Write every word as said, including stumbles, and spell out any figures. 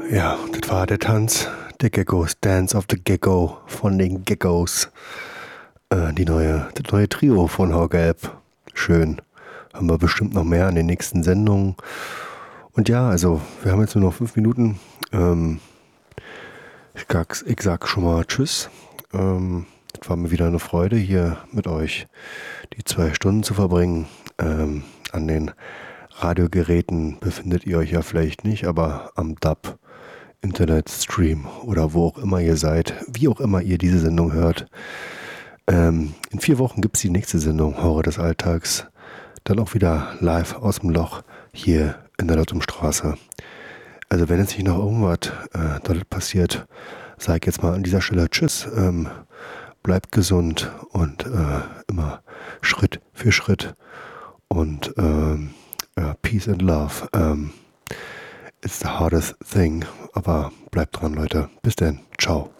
Ja, das war der Tanz der Geckos, Dance of the Gecko von den Geckos. Äh, die neue, das neue Trio von Haugelb. Schön. Haben wir bestimmt noch mehr an den nächsten Sendungen. Und ja, also, wir haben jetzt nur noch fünf Minuten. Ähm, ich, sag, ich sag schon mal Tschüss. Ähm, es war mir wieder eine Freude, hier mit euch die zwei Stunden zu verbringen. Ähm, an den Radiogeräten befindet ihr euch ja vielleicht nicht, aber am D A B, Internetstream oder wo auch immer ihr seid, wie auch immer ihr diese Sendung hört. Ähm, in vier Wochen gibt es die nächste Sendung, Horror des Alltags. Dann auch wieder live aus dem Loch hier in der Lottumstraße. Also wenn jetzt nicht noch irgendwas äh, dort passiert, sage ich jetzt mal an dieser Stelle Tschüss. Ähm, bleibt gesund und äh, immer Schritt für Schritt. Und ähm, ja, Peace and Love. Ähm, it's the hardest thing. Aber bleibt dran, Leute. Bis dann. Ciao.